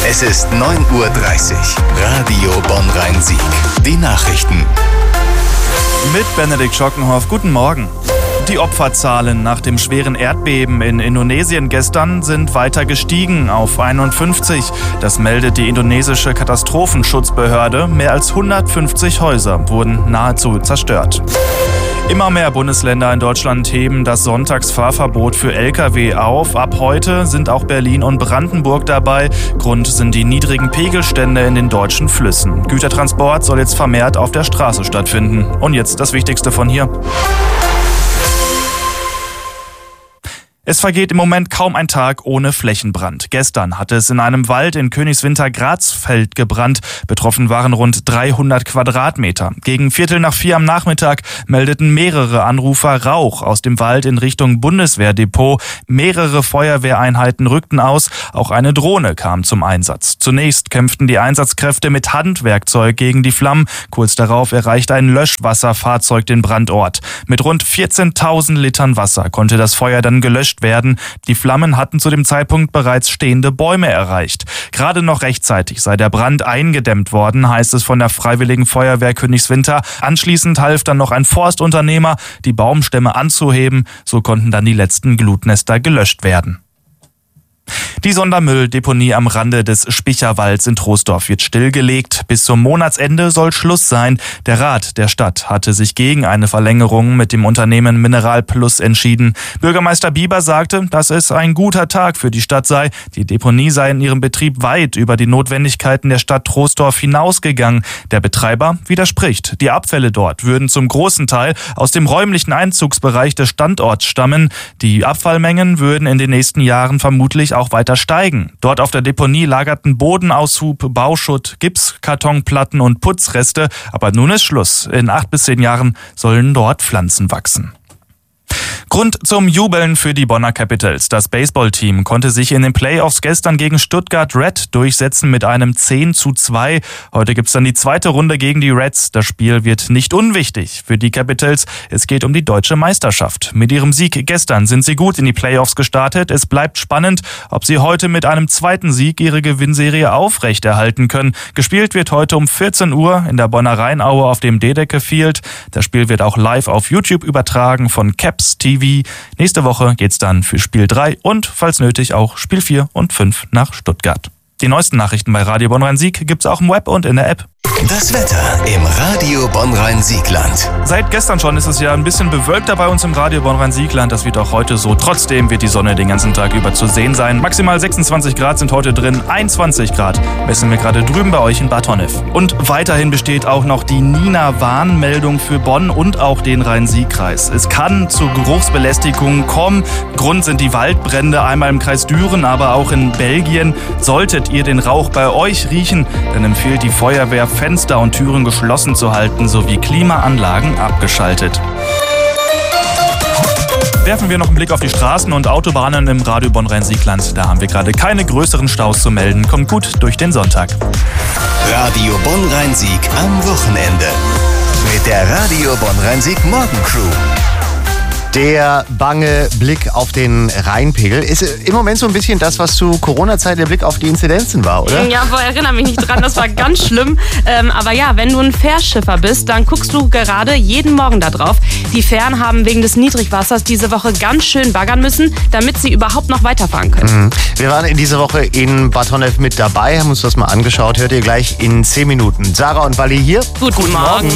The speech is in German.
Es ist 9:30 Uhr. Radio Bonn-Rhein-Sieg. Die Nachrichten. Mit Benedikt Schockenhoff. Guten Morgen. Die Opferzahlen nach dem schweren Erdbeben in Indonesien gestern sind weiter gestiegen auf 51. Das meldet die indonesische Katastrophenschutzbehörde. Mehr als 150 Häuser wurden nahezu zerstört. Immer mehr Bundesländer in Deutschland heben das Sonntagsfahrverbot für Lkw auf. Ab heute sind auch Berlin und Brandenburg dabei. Grund sind die niedrigen Pegelstände in den deutschen Flüssen. Gütertransport soll jetzt vermehrt auf der Straße stattfinden. Und jetzt das Wichtigste von hier. Es vergeht im Moment kaum ein Tag ohne Flächenbrand. Gestern hatte es in einem Wald in Königswinter-Grazfeld gebrannt. Betroffen waren rund 300 Quadratmeter. Gegen 3:45 am Nachmittag meldeten mehrere Anrufer Rauch aus dem Wald in Richtung Bundeswehrdepot. Mehrere Feuerwehreinheiten rückten aus. Auch eine Drohne kam zum Einsatz. Zunächst kämpften die Einsatzkräfte mit Handwerkzeug gegen die Flammen. Kurz darauf erreichte ein Löschwasserfahrzeug den Brandort. Mit rund 14.000 Litern Wasser konnte das Feuer dann gelöscht werden. Die Flammen hatten zu dem Zeitpunkt bereits stehende Bäume erreicht. Gerade noch rechtzeitig sei der Brand eingedämmt worden, heißt es von der Freiwilligen Feuerwehr Königswinter. Anschließend half dann noch ein Forstunternehmer, die Baumstämme anzuheben. So konnten dann die letzten Glutnester gelöscht werden. Die Sondermülldeponie am Rande des Spicherwalds in Troisdorf wird stillgelegt. Bis zum Monatsende soll Schluss sein. Der Rat der Stadt hatte sich gegen eine Verlängerung mit dem Unternehmen Mineral Plus entschieden. Bürgermeister Bieber sagte, dass es ein guter Tag für die Stadt sei. Die Deponie sei in ihrem Betrieb weit über die Notwendigkeiten der Stadt Troisdorf hinausgegangen. Der Betreiber widerspricht. Die Abfälle dort würden zum großen Teil aus dem räumlichen Einzugsbereich des Standorts stammen. Die Abfallmengen würden in den nächsten Jahren vermutlich auch weiter steigen. Dort auf der Deponie lagerten Bodenaushub, Bauschutt, Gipskartonplatten und Putzreste. Aber nun ist Schluss. In 8 bis 10 Jahren sollen dort Pflanzen wachsen. Grund zum Jubeln für die Bonner Capitals. Das Baseballteam konnte sich in den Playoffs gestern gegen Stuttgart Red durchsetzen mit einem 10:2. Heute gibt's dann die zweite Runde gegen die Reds. Das Spiel wird nicht unwichtig für die Capitals. Es geht um die deutsche Meisterschaft. Mit ihrem Sieg gestern sind sie gut in die Playoffs gestartet. Es bleibt spannend, ob sie heute mit einem zweiten Sieg ihre Gewinnserie aufrechterhalten können. Gespielt wird heute um 14 Uhr in der Bonner Rheinaue auf dem Dedeke Field. Das Spiel wird auch live auf YouTube übertragen von Caps TV. Nächste Woche geht's dann für Spiel 3 und, falls nötig, auch Spiel 4 und 5 nach Stuttgart. Die neuesten Nachrichten bei Radio Bonn-Rhein-Sieg gibt's auch im Web und in der App. Das Wetter im Radio Bonn-Rhein-Siegland. Seit gestern schon ist es ja ein bisschen bewölkter bei uns im Radio Bonn-Rhein-Siegland. Das wird auch heute so. Trotzdem wird die Sonne den ganzen Tag über zu sehen sein. Maximal 26 Grad sind heute drin, 21 Grad messen wir gerade drüben bei euch in Bad Honnef. Und weiterhin besteht auch noch die Nina-Warnmeldung für Bonn und auch den Rhein-Sieg-Kreis. Es kann zu Geruchsbelästigungen kommen. Grund sind die Waldbrände, einmal im Kreis Düren, aber auch in Belgien. Solltet ihr den Rauch bei euch riechen, dann empfiehlt die Feuerwehr, Fenster und Türen geschlossen zu halten, sowie Klimaanlagen abgeschaltet. Werfen wir noch einen Blick auf die Straßen und Autobahnen im Radio Bonn-Rhein-Siegland. Da haben wir gerade keine größeren Staus zu melden. Kommt gut durch den Sonntag. Radio Bonn-Rhein-Sieg am Wochenende. Mit der Radio Bonn-Rhein-Sieg Morgencrew. Der bange Blick auf den Rheinpegel ist im Moment so ein bisschen das, was zu Corona-Zeit der Blick auf die Inzidenzen war, oder? Ja, boah, erinnere mich nicht dran, das war ganz schlimm. Aber ja, wenn du ein Fährschiffer bist, dann guckst du gerade jeden Morgen da drauf. Die Fähren haben wegen des Niedrigwassers diese Woche ganz schön baggern müssen, damit sie überhaupt noch weiterfahren können. Mhm. Wir waren in dieser Woche in Bad Honnef mit dabei, haben uns das mal angeschaut. Hört ihr gleich in 10 Minuten. Sarah und Wally hier. Guten Morgen.